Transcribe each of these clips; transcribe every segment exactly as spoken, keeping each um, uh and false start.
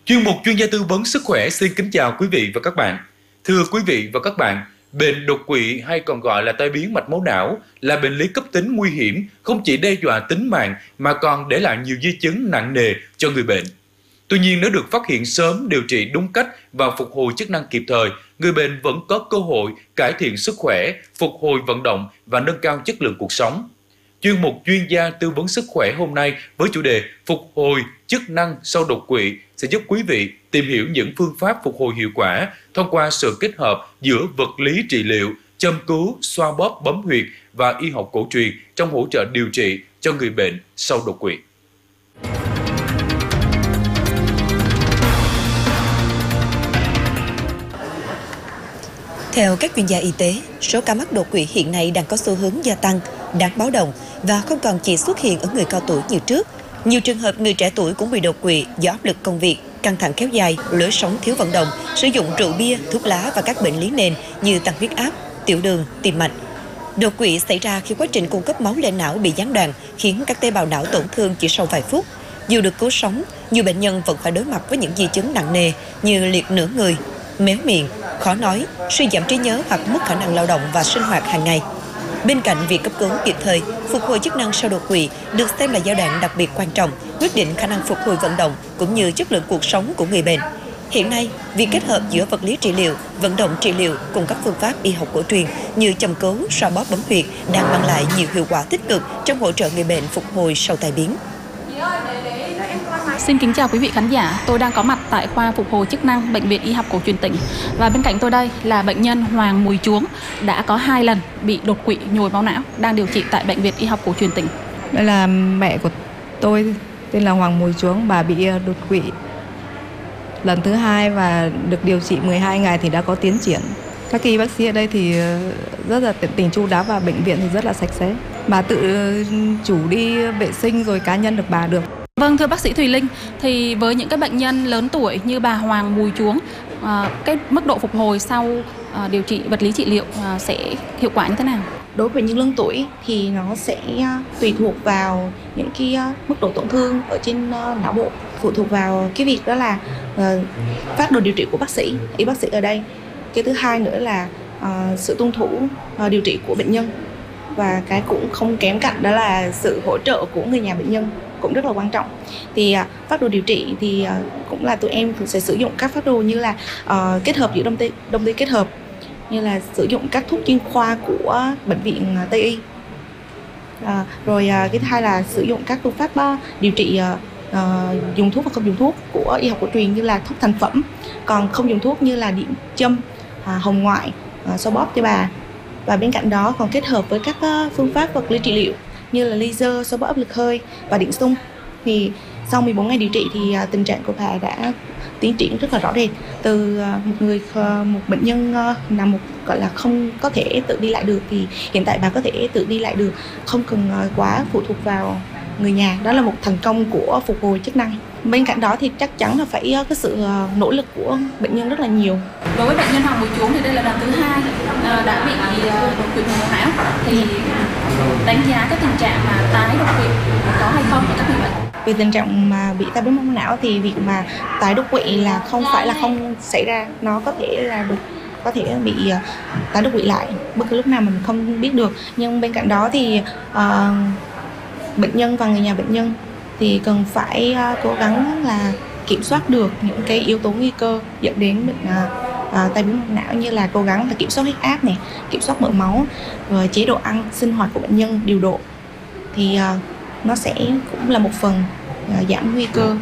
Chuyên mục chuyên gia tư vấn sức khỏe xin kính chào quý vị và các bạn. Thưa quý vị và các bạn, bệnh đột quỵ hay còn gọi là tai biến mạch máu não là bệnh lý cấp tính nguy hiểm, không chỉ đe dọa tính mạng mà còn để lại nhiều di chứng nặng nề cho người bệnh. Tuy nhiên, nếu được phát hiện sớm, điều trị đúng cách và phục hồi chức năng kịp thời, người bệnh vẫn có cơ hội cải thiện sức khỏe, phục hồi vận động và nâng cao chất lượng cuộc sống. Chuyên mục chuyên gia tư vấn sức khỏe hôm nay với chủ đề phục hồi chức năng sau đột quỵ sẽ giúp quý vị tìm hiểu những phương pháp phục hồi hiệu quả thông qua sự kết hợp giữa vật lý trị liệu, châm cứu, xoa bóp bấm huyệt và y học cổ truyền trong hỗ trợ điều trị cho người bệnh sau đột quỵ. Theo các chuyên gia y tế, số ca mắc đột quỵ hiện nay đang có xu hướng gia tăng, đáng báo động và không còn chỉ xuất hiện ở người cao tuổi như trước. Nhiều trường hợp người trẻ tuổi cũng bị đột quỵ do áp lực công việc, căng thẳng kéo dài, lối sống thiếu vận động, sử dụng rượu bia, thuốc lá và các bệnh lý nền như tăng huyết áp, tiểu đường, tim mạch. Đột quỵ xảy ra khi quá trình cung cấp máu lên não bị gián đoạn, khiến các tế bào não tổn thương chỉ sau vài phút. Dù được cứu sống, nhiều bệnh nhân vẫn phải đối mặt với những di chứng nặng nề như liệt nửa người, méo miệng, khó nói, suy giảm trí nhớ hoặc mất khả năng lao động và sinh hoạt hàng ngày. Bên cạnh việc cấp cứu kịp thời, phục hồi chức năng sau đột quỵ được xem là giai đoạn đặc biệt quan trọng, quyết định khả năng phục hồi vận động cũng như chất lượng cuộc sống của người bệnh. Hiện nay, việc kết hợp giữa vật lý trị liệu, vận động trị liệu cùng các phương pháp y học cổ truyền như châm cứu, xoa bóp bấm huyệt đang mang lại nhiều hiệu quả tích cực trong hỗ trợ người bệnh phục hồi sau tai biến. Xin kính chào quý vị khán giả, tôi đang có mặt tại khoa phục hồi chức năng Bệnh viện Y học cổ truyền tỉnh. Và bên cạnh tôi đây là bệnh nhân Hoàng Mùi Chuống, đã có hai lần bị đột quỵ nhồi máu não, đang điều trị tại Bệnh viện Y học cổ truyền tỉnh. Đây là mẹ của tôi, tên là Hoàng Mùi Chuống, bà bị đột quỵ lần thứ hai và được điều trị mười hai ngày thì đã có tiến triển. Các y bác sĩ ở đây thì rất là tận tình chu đáo và bệnh viện thì rất là sạch sẽ. Bà tự chủ đi vệ sinh rồi cá nhân được bà được. Vâng, thưa bác sĩ Thùy Linh, thì với những cái bệnh nhân lớn tuổi như bà Hoàng Mùi Chuống, à, cái mức độ phục hồi sau à, điều trị vật lý trị liệu à, sẽ hiệu quả như thế nào? Đối với những lớn tuổi thì nó sẽ tùy thuộc vào những cái mức độ tổn thương ở trên não bộ, phụ thuộc vào cái việc đó là uh, phác đồ điều trị của bác sĩ, y bác sĩ ở đây. Cái thứ hai nữa là uh, sự tuân thủ uh, điều trị của bệnh nhân, và cái cũng không kém cạnh đó là sự hỗ trợ của người nhà bệnh nhân cũng rất là quan trọng. Thì uh, phác đồ điều trị thì uh, cũng là tụi em sẽ sử dụng các phác đồ như là uh, kết hợp giữa đông tây đông tây kết hợp, như là sử dụng các thuốc chuyên khoa của bệnh viện Tây Y. À, rồi à, cái thứ hai là sử dụng các phương pháp à, điều trị à, à, dùng thuốc và không dùng thuốc của y học cổ truyền như là thuốc thành phẩm, còn không dùng thuốc như là điện châm, à, hồng ngoại, à, xoa bóp cho bà. Và bên cạnh đó còn kết hợp với các à, phương pháp vật lý trị liệu như là laser, xoa bóp áp lực hơi và điện xung. Thì sau mười bốn ngày điều trị thì à, tình trạng của bà đã tiến triển rất là rõ rệt. Từ một người một bệnh nhân là một gọi là không có thể tự đi lại được thì hiện tại bà có thể tự đi lại được, không cần quá phụ thuộc vào người nhà. Đó là một thành công của phục hồi chức năng. Bên cạnh đó thì chắc chắn là phải có sự nỗ lực của bệnh nhân rất là nhiều. Đối với bệnh nhân Hoàng Mùi Chuống thì đây là lần thứ hai đã bị đột quỵ nhồi máu não, thì đánh giá cái tình trạng mà tái đột quỵ có hay không của các người bệnh? Về tình trạng mà bị tai biến mạch não thì việc mà tái đột quỵ là không phải là không xảy ra, nó có thể là được có thể bị tái đột quỵ lại bất cứ lúc nào mình không biết được. Nhưng bên cạnh đó thì uh, bệnh nhân và người nhà bệnh nhân thì cần phải uh, cố gắng là kiểm soát được những cái yếu tố nguy cơ dẫn đến bệnh uh, uh, tai biến mạch não, như là cố gắng là kiểm soát huyết áp này, kiểm soát mỡ máu, rồi chế độ ăn sinh hoạt của bệnh nhân điều độ, thì uh, nó sẽ cũng là một phần uh, giảm nguy cơ.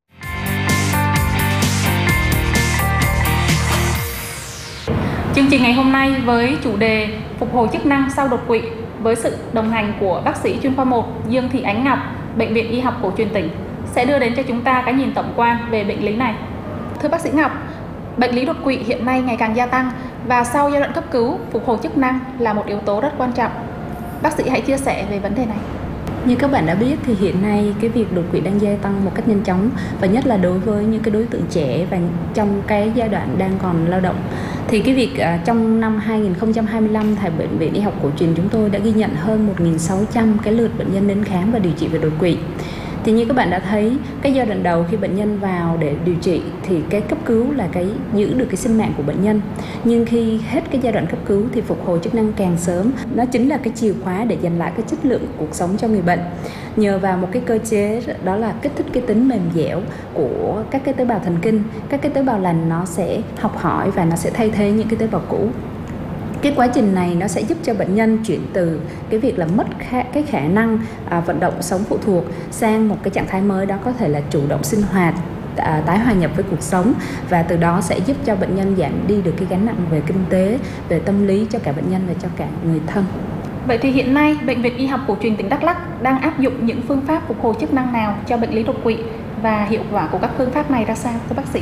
Chương trình ngày hôm nay với chủ đề phục hồi chức năng sau đột quỵ với sự đồng hành của bác sĩ chuyên khoa một Dương Thị Ánh Ngọc, Bệnh viện Y học cổ truyền tỉnh sẽ đưa đến cho chúng ta cái nhìn tổng quan về bệnh lý này. Thưa bác sĩ Ngọc, bệnh lý đột quỵ hiện nay ngày càng gia tăng và sau giai đoạn cấp cứu, phục hồi chức năng là một yếu tố rất quan trọng. Bác sĩ hãy chia sẻ về vấn đề này. Như các bạn đã biết thì hiện nay cái việc đột quỵ đang gia tăng một cách nhanh chóng, và nhất là đối với những cái đối tượng trẻ và trong cái giai đoạn đang còn lao động. Thì cái việc uh, trong năm hai nghìn không trăm hai mươi lăm tại Bệnh viện Y học cổ truyền chúng tôi đã ghi nhận hơn một nghìn sáu trăm cái lượt bệnh nhân đến khám và điều trị về đột quỵ. Thì như các bạn đã thấy, cái giai đoạn đầu khi bệnh nhân vào để điều trị thì cái cấp cứu là cái giữ được cái sinh mạng của bệnh nhân. Nhưng khi hết cái giai đoạn cấp cứu thì phục hồi chức năng càng sớm. Nó chính là cái chìa khóa để giành lại cái chất lượng cuộc sống cho người bệnh. Nhờ vào một cái cơ chế đó là kích thích cái tính mềm dẻo của các cái tế bào thần kinh, các cái tế bào lành nó sẽ học hỏi và nó sẽ thay thế những cái tế bào cũ. Cái quá trình này nó sẽ giúp cho bệnh nhân chuyển từ cái việc là mất khả, cái khả năng à, vận động sống phụ thuộc sang một cái trạng thái mới, đó có thể là chủ động sinh hoạt, à, tái hòa nhập với cuộc sống, và từ đó sẽ giúp cho bệnh nhân giảm đi được cái gánh nặng về kinh tế, về tâm lý cho cả bệnh nhân và cho cả người thân. Vậy thì hiện nay, Bệnh viện Y học cổ truyền tỉnh Đắk Lắk đang áp dụng những phương pháp phục hồi chức năng nào cho bệnh lý đột quỵ và hiệu quả của các phương pháp này ra sao thưa bác sĩ?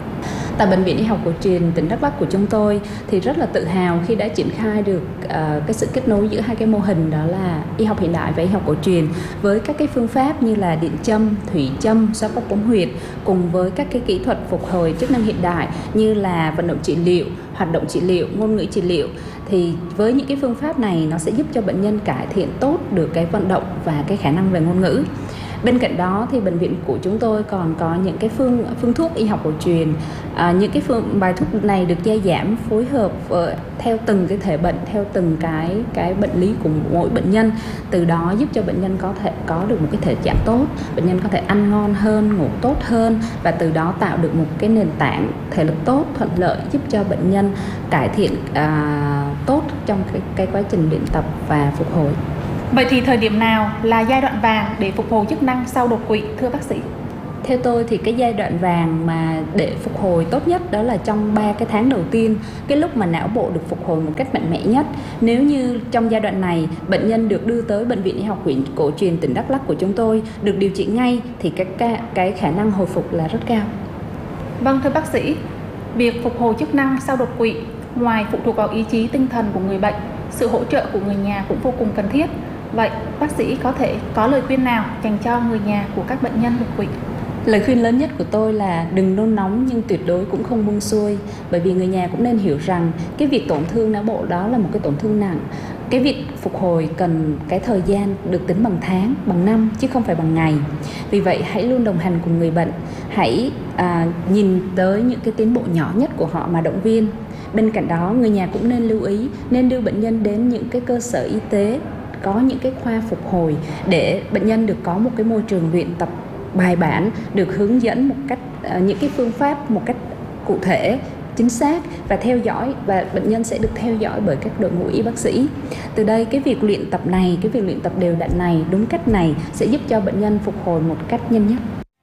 Tại Bệnh viện Y học cổ truyền tỉnh Đắk Lắk của chúng tôi thì rất là tự hào khi đã triển khai được uh, cái sự kết nối giữa hai cái mô hình, đó là y học hiện đại và y học cổ truyền, với các cái phương pháp như là điện châm, thủy châm, xoa bóp bấm huyệt, cùng với các cái kỹ thuật phục hồi chức năng hiện đại như là vận động trị liệu, hoạt động trị liệu, ngôn ngữ trị liệu. Thì với những cái phương pháp này nó sẽ giúp cho bệnh nhân cải thiện tốt được cái vận động và cái khả năng về ngôn ngữ. Bên cạnh đó thì bệnh viện của chúng tôi còn có những cái phương phương thuốc y học cổ truyền. À, những cái phương bài thuốc này được gia giảm phối hợp với, theo từng cái thể bệnh, theo từng cái cái bệnh lý của mỗi bệnh nhân. Từ đó giúp cho bệnh nhân có thể có được một cái thể trạng tốt, bệnh nhân có thể ăn ngon hơn, ngủ tốt hơn, và từ đó tạo được một cái nền tảng thể lực tốt, thuận lợi giúp cho bệnh nhân cải thiện à, tốt trong cái, cái quá trình luyện tập và phục hồi. Vậy thì thời điểm nào là giai đoạn vàng để phục hồi chức năng sau đột quỵ thưa bác sĩ? Theo tôi thì cái giai đoạn vàng mà để phục hồi tốt nhất đó là trong ba cái tháng đầu tiên, cái lúc mà não bộ được phục hồi một cách mạnh mẽ nhất. Nếu như trong giai đoạn này bệnh nhân được đưa tới Bệnh viện Y học cổ truyền tỉnh Đắk Lắk của chúng tôi được điều trị ngay thì cái, cái khả năng hồi phục là rất cao. Vâng thưa bác sĩ, việc phục hồi chức năng sau đột quỵ ngoài phụ thuộc vào ý chí tinh thần của người bệnh, sự hỗ trợ của người nhà cũng vô cùng cần thiết. Vậy bác sĩ có thể có lời khuyên nào dành cho người nhà của các bệnh nhân đột quỵ? Lời khuyên lớn nhất của tôi là đừng nôn nóng nhưng tuyệt đối cũng không buông xuôi. Bởi vì người nhà cũng nên hiểu rằng cái việc tổn thương não bộ đó là một cái tổn thương nặng. Cái việc phục hồi cần cái thời gian được tính bằng tháng, bằng năm chứ không phải bằng ngày. Vì vậy hãy luôn đồng hành cùng người bệnh. Hãy à, nhìn tới những cái tiến bộ nhỏ nhất của họ mà động viên. Bên cạnh đó người nhà cũng nên lưu ý, nên đưa bệnh nhân đến những cái cơ sở y tế có những cái khoa phục hồi để bệnh nhân được có một cái môi trường luyện tập bài bản, được hướng dẫn một cách uh, những cái phương pháp một cách cụ thể, chính xác và theo dõi, và bệnh nhân sẽ được theo dõi bởi các đội ngũ y bác sĩ. Từ đây cái việc luyện tập này, cái việc luyện tập đều đặn này, đúng cách này sẽ giúp cho bệnh nhân phục hồi một cách nhanh nhất.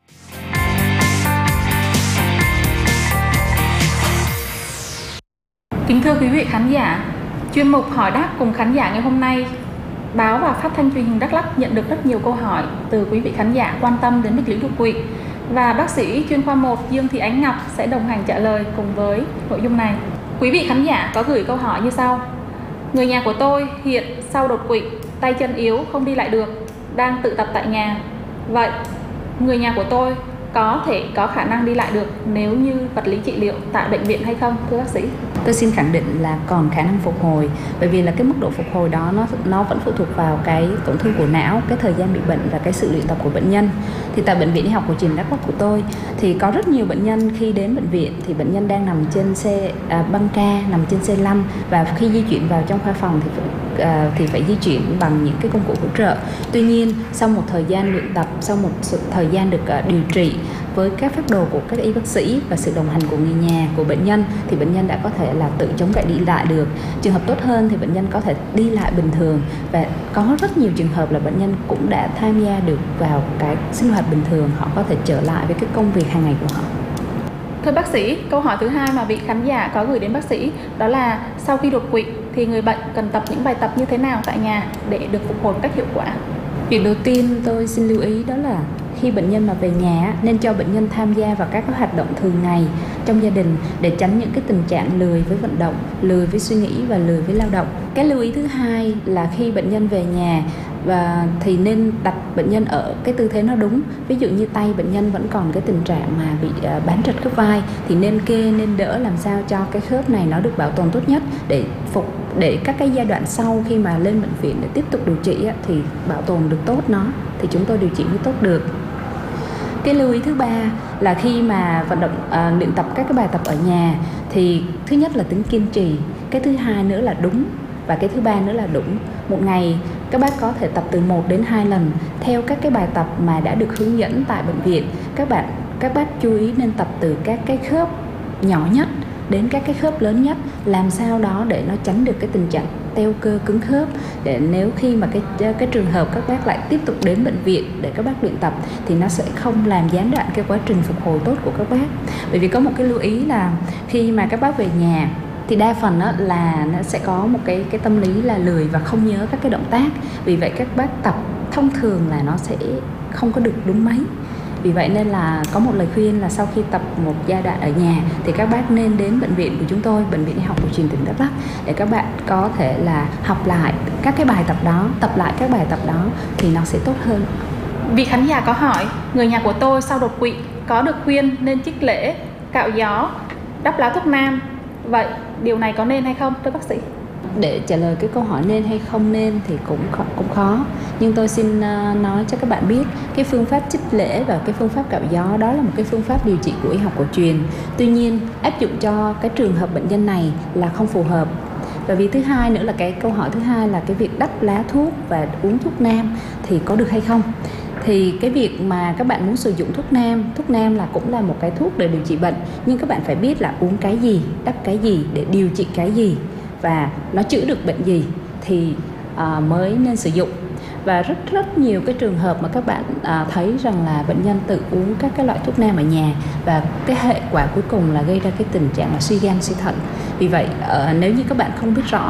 Kính thưa quý vị khán giả, chuyên mục hỏi đáp cùng khán giả ngày hôm nay, báo và phát thanh truyền hình Đắk Lắk nhận được rất nhiều câu hỏi từ quý vị khán giả quan tâm đến bệnh lý đột quỵ, và bác sĩ chuyên khoa một Dương Thị Ánh Ngọc sẽ đồng hành trả lời cùng với nội dung này. Quý vị khán giả có gửi câu hỏi như sau: người nhà của tôi hiện sau đột quỵ, tay chân yếu không đi lại được, đang tự tập tại nhà. Vậy người nhà của tôi có thể có khả năng đi lại được nếu như vật lý trị liệu tại bệnh viện hay không thưa bác sĩ? Tôi xin khẳng định là còn khả năng phục hồi, bởi vì là cái mức độ phục hồi đó nó nó vẫn phụ thuộc vào cái tổn thương của não, cái thời gian bị bệnh và cái sự luyện tập của bệnh nhân. Thì tại Bệnh viện Y học cổ truyền Đắk Lắk của tôi thì có rất nhiều bệnh nhân khi đến bệnh viện thì bệnh nhân đang nằm trên xe à, băng ca, nằm trên xe lăn, và khi di chuyển vào trong khoa phòng thì à, thì phải di chuyển bằng những cái công cụ hỗ trợ. Tuy nhiên sau một thời gian luyện tập, sau một sự, thời gian được à, điều trị với các phác đồ của các y bác sĩ và sự đồng hành của người nhà của bệnh nhân thì bệnh nhân đã có thể là tự chống gậy đi lại được. Trường hợp tốt hơn thì bệnh nhân có thể đi lại bình thường, và có rất nhiều trường hợp là bệnh nhân cũng đã tham gia được vào cái sinh hoạt bình thường, họ có thể trở lại với cái công việc hàng ngày của họ. Thưa bác sĩ, câu hỏi thứ hai mà vị khán giả có gửi đến bác sĩ đó là sau khi đột quỵ thì người bệnh cần tập những bài tập như thế nào tại nhà để được phục hồi một cách hiệu quả? Việc đầu tiên tôi xin lưu ý đó là khi bệnh nhân mà về nhà nên cho bệnh nhân tham gia vào các hoạt động thường ngày trong gia đình để tránh những cái tình trạng lười với vận động, lười với suy nghĩ và lười với lao động. Cái lưu ý thứ hai là khi bệnh nhân về nhà và thì nên đặt bệnh nhân ở cái tư thế nó đúng. Ví dụ như tay bệnh nhân vẫn còn cái tình trạng mà bị uh, bám trật khớp vai thì nên kê, nên đỡ làm sao cho cái khớp này nó được bảo tồn tốt nhất để phục để các cái giai đoạn sau khi mà lên bệnh viện để tiếp tục điều trị á, thì bảo tồn được tốt nó thì chúng tôi điều trị mới tốt được. Cái lưu ý thứ ba là khi mà vận động à, luyện tập các cái bài tập ở nhà thì thứ nhất là tính kiên trì, cái thứ hai nữa là đúng, và cái thứ ba nữa là đúng. Một ngày các bác có thể tập từ một đến hai lần theo các cái bài tập mà đã được hướng dẫn tại bệnh viện. Các bạn các bác chú ý nên tập từ các cái khớp nhỏ nhất đến các cái khớp lớn nhất, làm sao đó để nó tránh được cái tình trạng teo cơ cứng khớp, để nếu khi mà cái cái trường hợp các bác lại tiếp tục đến bệnh viện để các bác luyện tập thì nó sẽ không làm gián đoạn cái quá trình phục hồi tốt của các bác. Bởi vì có một cái lưu ý là khi mà các bác về nhà thì đa phần đó là nó sẽ có một cái cái tâm lý là lười và không nhớ các cái động tác. Vì vậy các bác tập thông thường là nó sẽ không có được đúng mấy. Vì vậy nên là có một lời khuyên là sau khi tập một giai đoạn ở nhà thì các bác nên đến bệnh viện của chúng tôi, Bệnh viện Y học cổ truyền tỉnh Đắk Lắk, để các bạn có thể là học lại các cái bài tập đó, tập lại các bài tập đó thì nó sẽ tốt hơn. Vị khán giả có hỏi, người nhà của tôi sau đột quỵ có được khuyên nên chích lễ, cạo gió, đắp lá thuốc nam. Vậy điều này có nên hay không thưa bác sĩ? Để trả lời cái câu hỏi nên hay không nên thì cũng cũng khó, nhưng tôi xin uh, nói cho các bạn biết cái phương pháp chích lễ và cái phương pháp cạo gió đó là một cái phương pháp điều trị của y học cổ truyền. Tuy nhiên áp dụng cho cái trường hợp bệnh nhân này là không phù hợp. Và vì thứ hai nữa là cái câu hỏi thứ hai là cái việc đắp lá thuốc và uống thuốc nam thì có được hay không? Thì cái việc mà các bạn muốn sử dụng thuốc nam, thuốc nam là cũng là một cái thuốc để điều trị bệnh, nhưng các bạn phải biết là uống cái gì, đắp cái gì để điều trị cái gì và nó chữa được bệnh gì thì à, mới nên sử dụng. Và rất rất nhiều cái trường hợp mà các bạn à, thấy rằng là bệnh nhân tự uống các cái loại thuốc nam ở nhà và cái hệ quả cuối cùng là gây ra cái tình trạng là suy gan suy thận. Vì vậy à, nếu như các bạn không biết rõ